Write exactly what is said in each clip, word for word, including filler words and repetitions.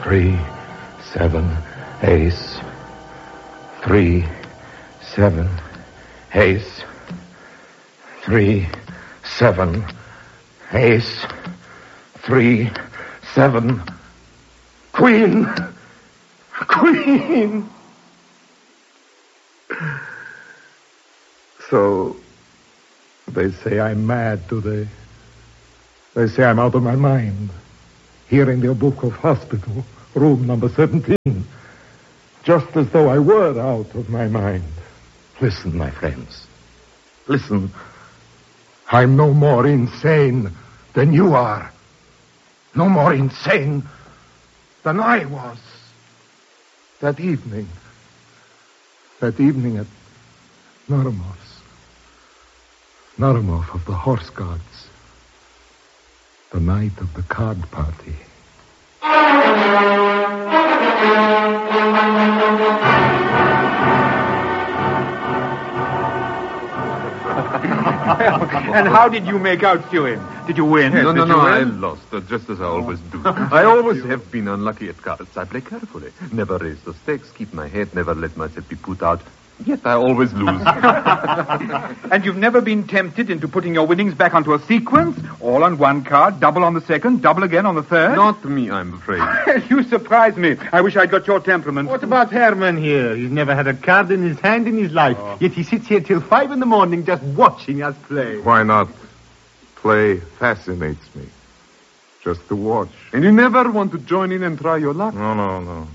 Three, seven, ace. Three, seven, ace. Three, seven, ace. Three, seven, queen. Queen. So, they say I'm mad, do they? They say I'm out of my mind. Here in their book of hospital, room number seventeen. Just as though I were out of my mind. Listen, my friends. Listen. I'm no more insane than you are. No more insane than I was. That evening. That evening at Naramov's. Naramov of the Horse Guards. The night of the card party. And how did you make out to him? Did you win? Yes, no, no, did no, you I win? lost, uh, just as I always do. I always have been unlucky at cards. I play carefully. Never raise the stakes, keep my head, never let myself be put out. Yet I always lose. And you've never been tempted into putting your winnings back onto a sequence? All on one card, double on the second, double again on the third? Not me, I'm afraid. You surprise me. I wish I'd got your temperament. What about Herman here? He's never had a card in his hand in his life. Oh. Yet he sits here till five in the morning just watching us play. Why not? Play fascinates me. Just to watch. And you never want to join in and try your luck? No, no, no.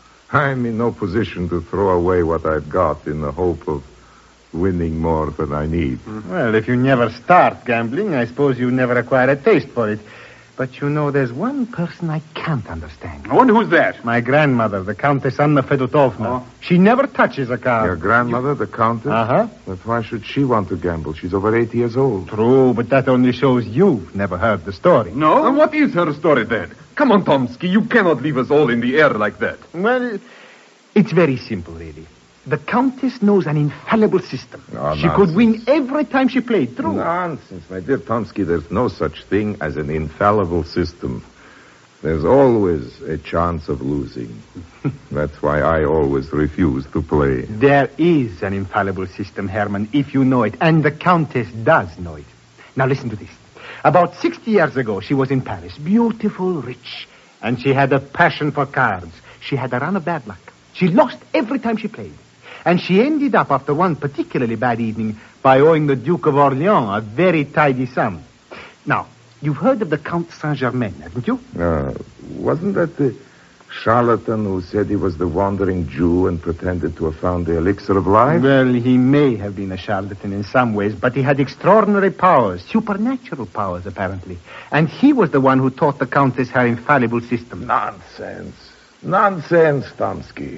I'm in no position to throw away what I've got in the hope of winning more than I need. Well, if you never start gambling, I suppose you never acquire a taste for it. But you know, there's one person I can't understand. I wonder who's that? My grandmother, the Countess Anna Fedotovna. Oh. She never touches a card. Your grandmother, the Countess? Uh-huh. But why should she want to gamble? She's over eighty years old. True, but that only shows you've never heard the story. No? And what is her story then? Come on, Tomsky, you cannot leave us all in the air like that. Well, it's very simple, really. The Countess knows an infallible system. Oh, she nonsense. could win every time she played. True. Nonsense, my dear Tomsky. There's no such thing as an infallible system. There's always a chance of losing. That's why I always refuse to play. There is an infallible system, Herman, if you know it. And the Countess does know it. Now listen to this. About sixty years ago, she was in Paris. Beautiful, rich. And she had a passion for cards. She had a run of bad luck. She lost every time she played. And she ended up, after one particularly bad evening, by owing the Duke of Orleans a very tidy sum. Now, you've heard of the Count Saint-Germain, haven't you? Uh, wasn't that the charlatan who said he was the wandering Jew and pretended to have found the elixir of life? Well, he may have been a charlatan in some ways, but he had extraordinary powers, supernatural powers, apparently. And he was the one who taught the Countess her infallible system. Nonsense. Nonsense, Tomsky.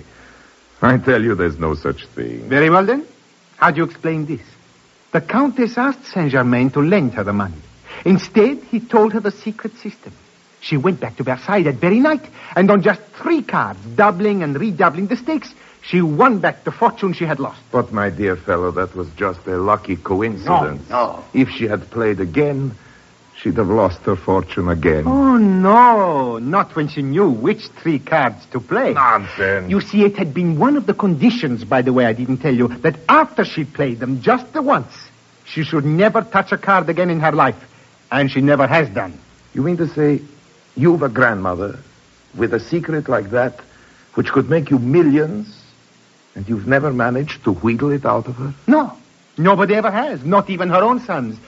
I tell you there's no such thing. Very well, then. How do you explain this? The Countess asked Saint-Germain to lend her the money. Instead, he told her the secret system. She went back to Versailles that very night, and on just three cards, doubling and redoubling the stakes, she won back the fortune she had lost. But, my dear fellow, that was just a lucky coincidence. No, no. If she had played again, she'd have lost her fortune again. Oh, no. Not when she knew which three cards to play. Nonsense. You see, it had been one of the conditions, by the way, I didn't tell you, that after she played them just the once, she should never touch a card again in her life. And she never has done. You mean to say you've a grandmother with a secret like that which could make you millions, and you've never managed to wheedle it out of her? No. Nobody ever has. Not even her own sons.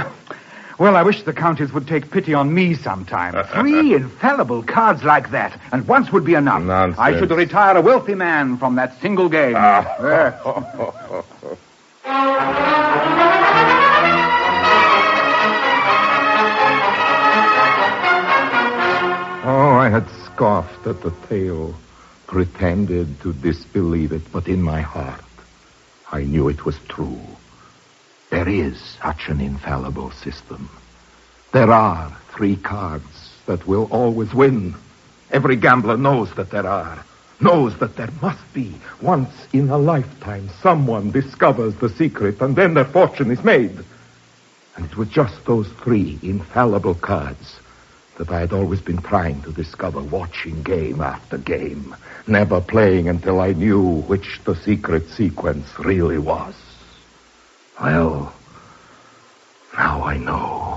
Well, I wish the Countess would take pity on me sometime. Three infallible cards like that, and once would be enough. Nonsense. I should retire a wealthy man from that single game. Oh, I had scoffed at the tale, pretended to disbelieve it, but in my heart, I knew it was true. There is such an infallible system. There are three cards that will always win. Every gambler knows that there are. Knows that there must be. Once in a lifetime, someone discovers the secret, and then their fortune is made. And it was just those three infallible cards that I had always been trying to discover, watching game after game, never playing until I knew which the secret sequence really was. Well, now I know.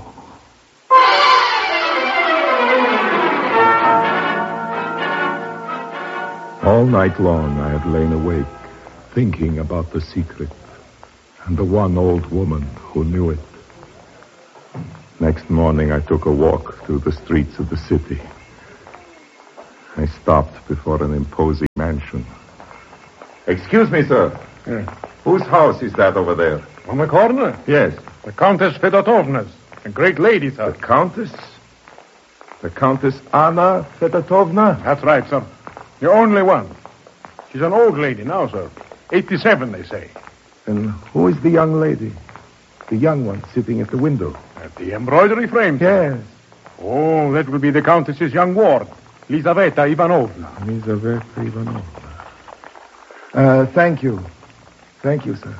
All night long I had lain awake, thinking about the secret and the one old woman who knew it. Next morning I took a walk through the streets of the city. I stopped before an imposing mansion. Excuse me, sir. Yeah. Whose house is that over there? On the corner? Yes. The Countess Fedotovna's. A great lady, sir. The Countess? The Countess Anna Fedotovna? That's right, sir. The only one. She's an old lady now, sir. eighty-seven, they say. And who is the young lady? The young one sitting at the window? At the embroidery frame, sir. Yes. Oh, that will be the Countess's young ward, Lizaveta Ivanovna. Lizaveta Ivanovna. Uh, thank you. Thank you, sir.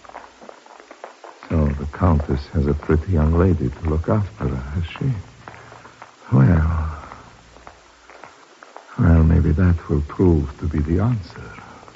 So the Countess has a pretty young lady to look after her, has she? Well... Well, maybe that will prove to be the answer.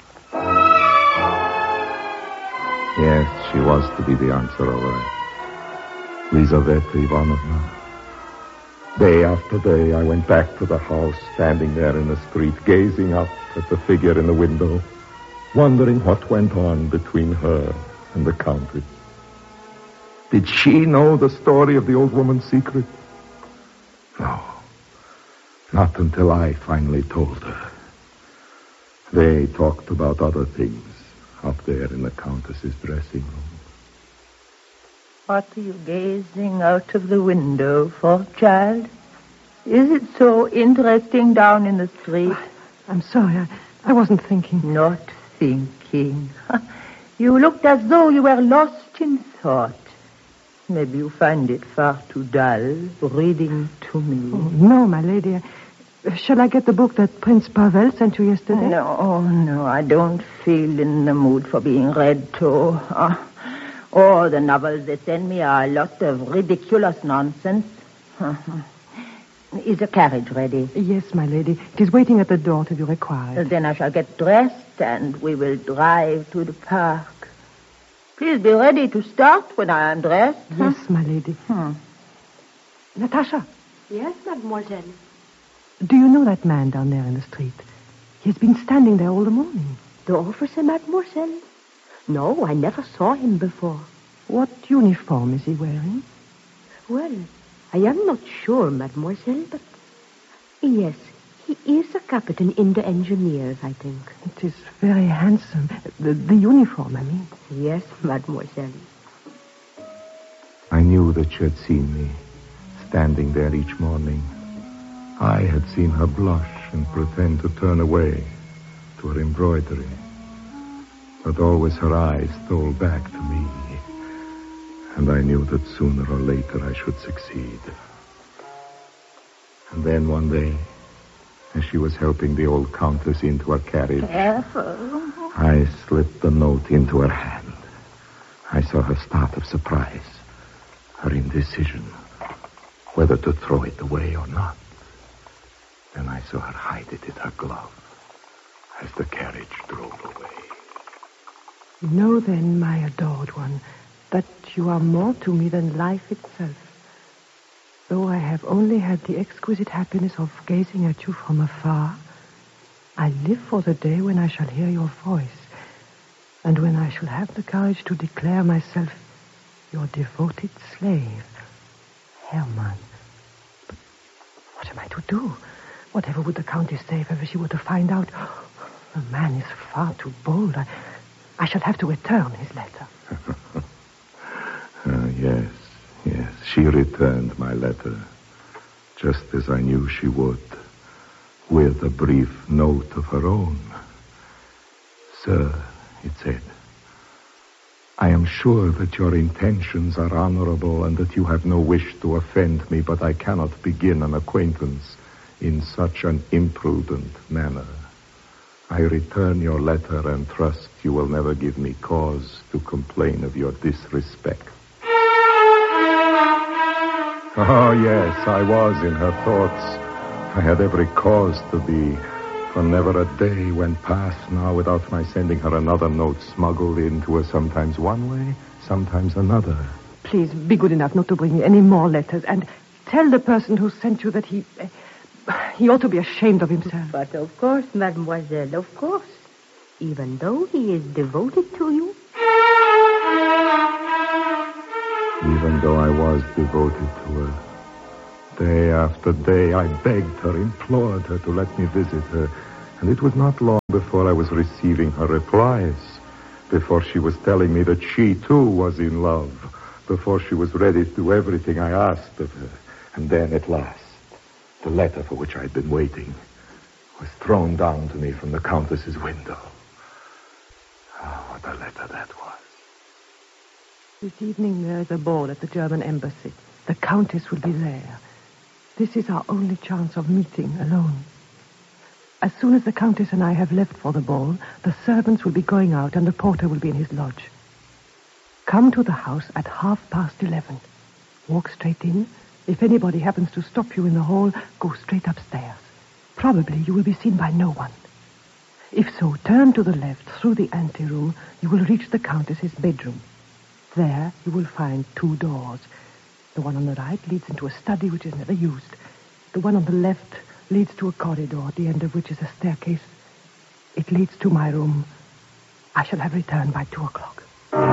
Yes, she was to be the answer, all right. Lizaveta Ivanovna. Day after day, I went back to the house, standing there in the street, gazing up at the figure in the window, wondering what went on between her and the Countess. Did she know the story of the old woman's secret? No. Not until I finally told her. They talked about other things up there in the Countess's dressing room. What are you gazing out of the window for, child? Is it so interesting down in the street? I'm sorry, I, I wasn't thinking. Not thinking. You looked as though you were lost in thought. Maybe you find it far too dull, reading to me. Oh, no, my lady. Shall I get the book that Prince Pavel sent you yesterday? No, no, I don't feel in the mood for being read to. Uh, all the novels they send me are a lot of ridiculous nonsense. Uh-huh. Is the carriage ready? Yes, my lady. It is waiting at the door to be required. Then I shall get dressed and we will drive to the park. Please be ready to start when I am dressed. Yes, huh? my lady. Hmm. Natasha. Yes, mademoiselle. Do you know that man down there in the street? He has been standing there all the morning. The officer, mademoiselle? No, I never saw him before. What uniform is he wearing? Well, I am not sure, mademoiselle, but... Yes, he is a captain in the engineers, I think. It is very handsome. The, the uniform, I mean. Yes, mademoiselle. I knew that she had seen me, standing there each morning. I had seen her blush and pretend to turn away to her embroidery. But always her eyes stole back to me. And I knew that sooner or later I should succeed. And then one day, as she was helping the old Countess into her carriage, Careful. I slipped the note into her hand. I saw her start of surprise, her indecision, whether to throw it away or not. Then I saw her hide it in her glove as the carriage drove away. Know then, my adored one, that you are more to me than life itself. Though I have only had the exquisite happiness of gazing at you from afar, I live for the day when I shall hear your voice, and when I shall have the courage to declare myself your devoted slave, Hermann. But what am I to do? Whatever would the Countess say if ever she were to find out? The man is far too bold. I, I shall have to return his letter. uh, yes, yes. She returned my letter, just as I knew she would, with a brief note of her own. Sir, it said, I am sure that your intentions are honorable and that you have no wish to offend me, but I cannot begin an acquaintance in such an imprudent manner. I return your letter and trust you will never give me cause to complain of your disrespect. Oh, yes, I was in her thoughts. I had every cause to be, for never a day went past now without my sending her another note smuggled into her sometimes one way, sometimes another. Please, be good enough not to bring me any more letters, and tell the person who sent you that he... Uh, he ought to be ashamed of himself. But of course, mademoiselle, of course. Even though he is devoted to you. Even though I was devoted to her. Day after day, I begged her, implored her to let me visit her. And it was not long before I was receiving her replies. Before she was telling me that she, too, was in love. Before she was ready to do everything I asked of her. And then, at last, the letter for which I had been waiting was thrown down to me from the Countess's window. Oh, what a letter that was. This evening there is a ball at the German embassy. The Countess will be there. This is our only chance of meeting alone. As soon as the Countess and I have left for the ball, the servants will be going out and the porter will be in his lodge. Come to the house at half past eleven. Walk straight in. If anybody happens to stop you in the hall, go straight upstairs. Probably you will be seen by no one. If so, turn to the left through the anteroom. You will reach the Countess's bedroom. There you will find two doors. The one on the right leads into a study which is never used. The one on the left leads to a corridor, at the end of which is a staircase. It leads to my room. I shall have returned by two o'clock.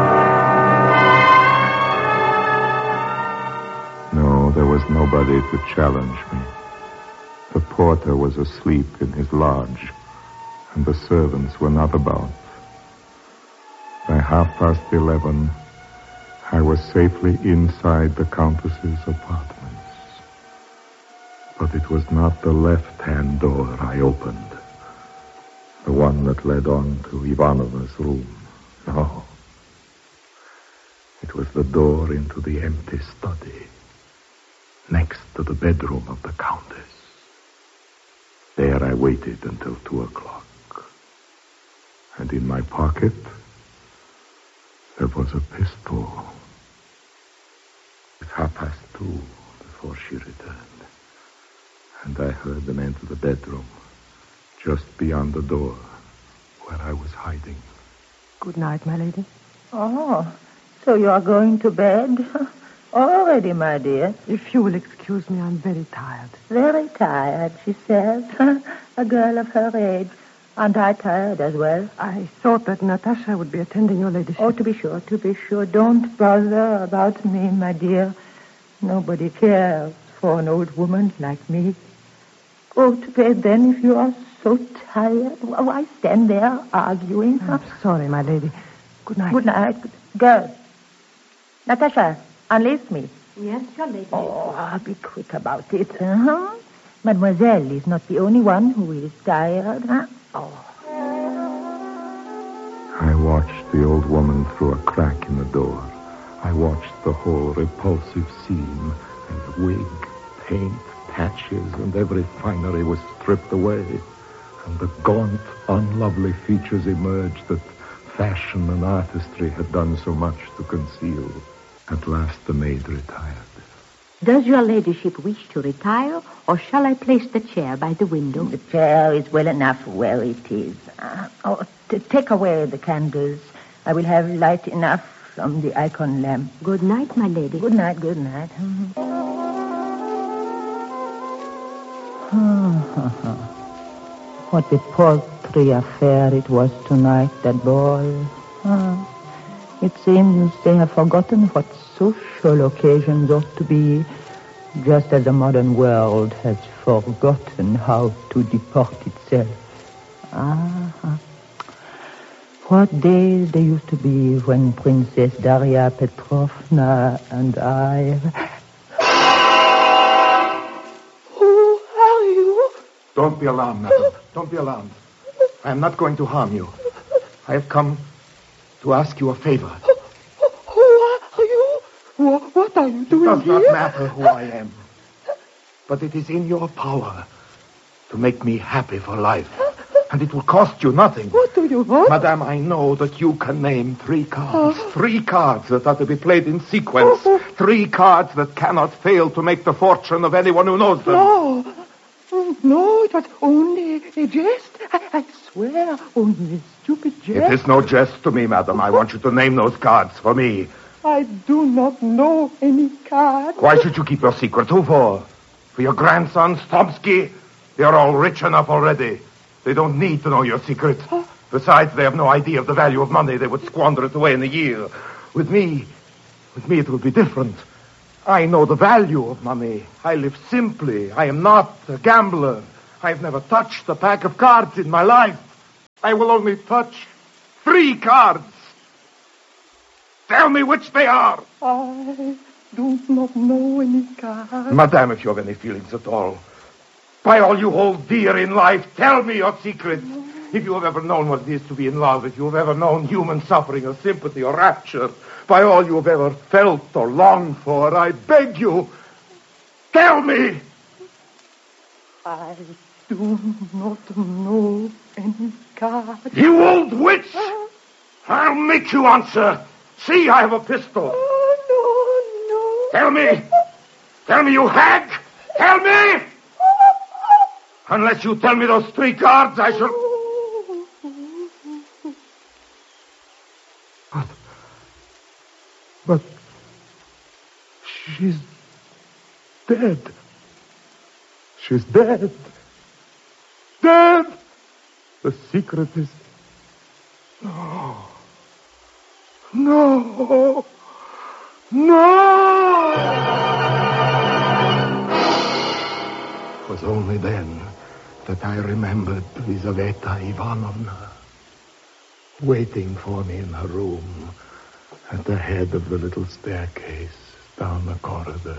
No, there was nobody to challenge me. The porter was asleep in his lodge, and the servants were not about. By half past eleven, I was safely inside the Countess's apartments. But it was not the left-hand door I opened. The one that led on to Ivanova's room. No. It was the door into the empty study, next to the bedroom of the Countess. There I waited until two o'clock. And in my pocket, there was a pistol. It was half past two before she returned. And I heard them enter the bedroom, just beyond the door, where I was hiding. Good night, my lady. Oh, so you are going to bed? Already, my dear. If you will excuse me, I'm very tired. Very tired, she says. A girl of her age. Aren't I tired as well? I thought that Natasha would be attending your ladyship. Oh, to be sure, to be sure. Don't bother about me, my dear. Nobody cares for an old woman like me. Go to bed then if you are so tired. Why stand there arguing? I'm sorry, my lady. Good night. Good night. Girl. Natasha, unlace me. Yes, your lady. Oh, be quick about it. Uh-huh. Mademoiselle is not the only one who is tired, huh? Oh. I watched the old woman through a crack in the door. I watched the whole repulsive scene, and wig, paint, patches, and every finery was stripped away, and the gaunt, unlovely features emerged that fashion and artistry had done so much to conceal. At last the maid retired. Does your ladyship wish to retire, or shall I place the chair by the window? The chair is well enough where it is. Uh, oh, to take away the candles. I will have light enough from the icon lamp. Good night, my lady. Good night, good night. Mm-hmm. What a paltry affair it was tonight, that ball. Ah, it seems they have forgotten what social occasions ought to be, just as the modern world has forgotten how to deport itself. Ah, what days they used to be when Princess Daria Petrovna and I... Who are you? Don't be alarmed, madam. Don't be alarmed. I am not going to harm you. I have come to ask you a favor. Who are you? What are you doing It does here? not matter who I am. But it is in your power to make me happy for life. And it will cost you nothing. What do you want? Madame, I know that you can name three cards. Oh. Three cards that are to be played in sequence. Oh. three cards that cannot fail to make the fortune of anyone who knows them. No. No, it was only a jest. I, I swear, only a stupid jest. It is no jest to me, madam. I want you to name those cards for me. I do not know any cards. Why should you keep your secret? Who for? For your grandson, Stomsky? They are all rich enough already. They don't need to know your secret. Huh? Besides, they have no idea of the value of money. They would squander it away in a year. With me, with me it will be different. I know the value of money. I live simply. I am not a gambler. I've never touched a pack of cards in my life. I will only touch three cards. Tell me which they are. I do not know any cards. Madame, if you have any feelings at all, by all you hold dear in life, tell me your secret. If you have ever known what it is to be in love, if you have ever known human suffering or sympathy or rapture, by all you have ever felt or longed for, I beg you, tell me. I do not know any cards. You old witch! I'll make you answer. See, I have a pistol. Oh, no, no. Tell me. Tell me, you hag. Tell me. Unless you tell me those three cards, I shall... But... But... She's... dead. She's dead. Dead! The secret is... No... No! No! It was only then that I remembered Lizaveta Ivanovna waiting for me in her room at the head of the little staircase down the corridor.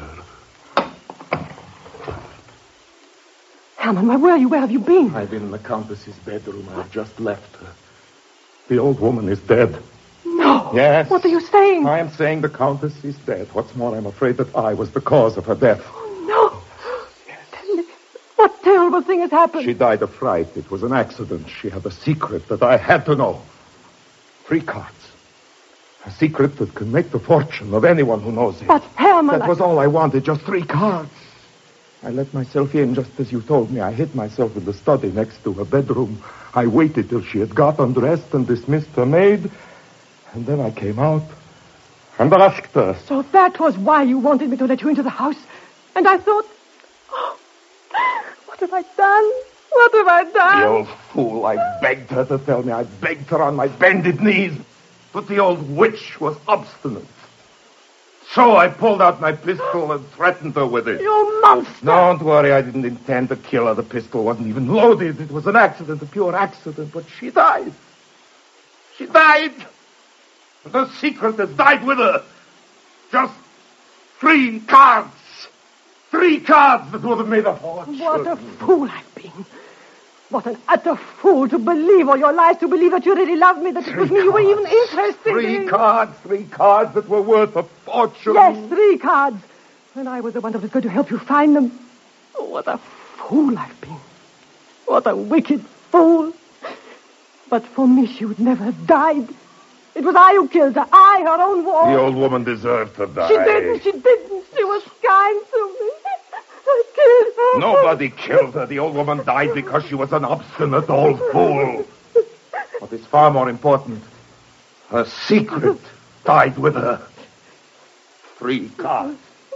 Herman, where were you? Where have you been? I've been in the Countess's bedroom. I've just left her. The old woman is dead. No. Yes. What are you saying? I am saying the Countess is dead. What's more, I'm afraid that I was the cause of her death. Oh, no. Yes. Tell me, what terrible thing has happened? She died of fright. It was an accident. She had a secret that I had to know. Three cards. A secret that can make the fortune of anyone who knows it. But, Herman... That I... was all I wanted, just three cards. I let myself in just as you told me. I hid myself in the study next to her bedroom. I waited till she had got undressed and dismissed her maid. And then I came out and asked her. So that was why you wanted me to let you into the house. And I thought, oh, what have I done? What have I done? The old fool. I begged her to tell me. I begged her on my bended knees. But the old witch was obstinate. So I pulled out my pistol and threatened her with it. You monster! Don't worry, I didn't intend to kill her. The pistol wasn't even loaded. It was an accident, a pure accident. But she died. She died. And her secret has died with her. Just three cards. Three cards that would have made a fortune. What a fool I've been. What an utter fool to believe all your lies, to believe that you really loved me, that it was me you were even interested three in. Three cards, three cards that were worth a fortune. Yes, three cards. And I was the one that was going to help you find them. Oh, what a fool I've been. What a wicked fool. But for me, she would never have died. It was I who killed her. I, her own ward. The old woman deserved to die. She didn't. She didn't. She was kind to me. I killed her. Nobody killed her. The old woman died because she was an obstinate old fool. What is far more important, her secret died with her. Three cards.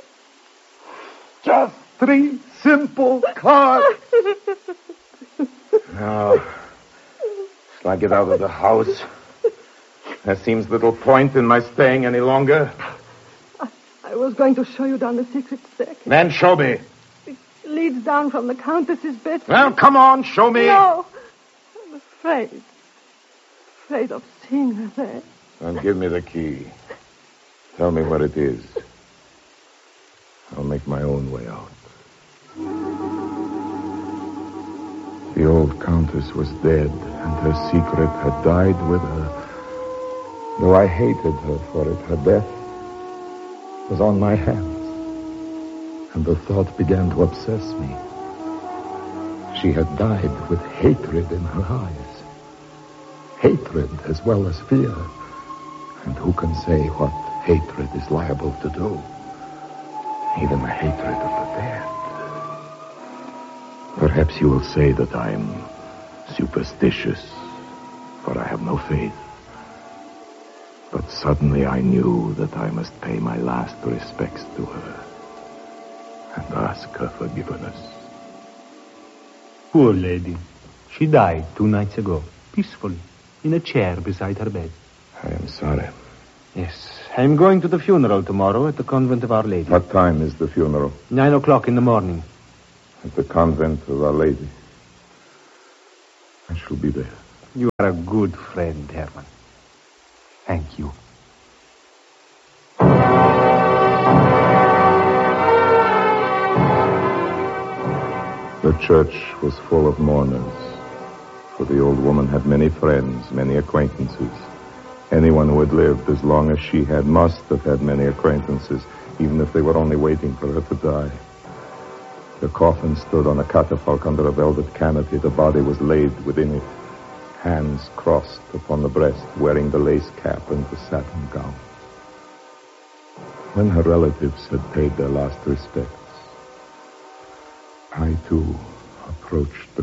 Just three simple cards. Now, shall I get out of the house? There seems little point in my staying any longer. I, I was going to show you down the secret staircase. Then show me. It leads down from the Countess's bed. Well, come on, show me. No, I'm afraid. Afraid of seeing her there. Then give me the key. Tell me what it is. I'll make my own way out. The old Countess was dead, and her secret had died with her. Though I hated her for it, her death was on my hands, and the thought began to obsess me. She had died with hatred in her eyes. Hatred as well as fear. And who can say what hatred is liable to do? even the hatred of the dead. Perhaps you will say that I am superstitious, for I have no faith. But suddenly I knew that I must pay my last respects to her and ask her forgiveness. Poor lady. She died two nights ago, peacefully, in a chair beside her bed. I am sorry. Yes. I'm going to the funeral tomorrow at the convent of Our Lady. What time is the funeral? Nine o'clock in the morning. At the convent of Our Lady. I shall be there. You are a good friend, Herman. Thank you. The church was full of mourners, for the old woman had many friends, many acquaintances. Anyone who had lived as long as she had must have had many acquaintances, even if they were only waiting for her to die. The coffin stood on a catafalque under a velvet canopy. The body was laid within it, hands crossed upon the breast, wearing the lace cap and the satin gown. When her relatives had paid their last respects, I, too, approached the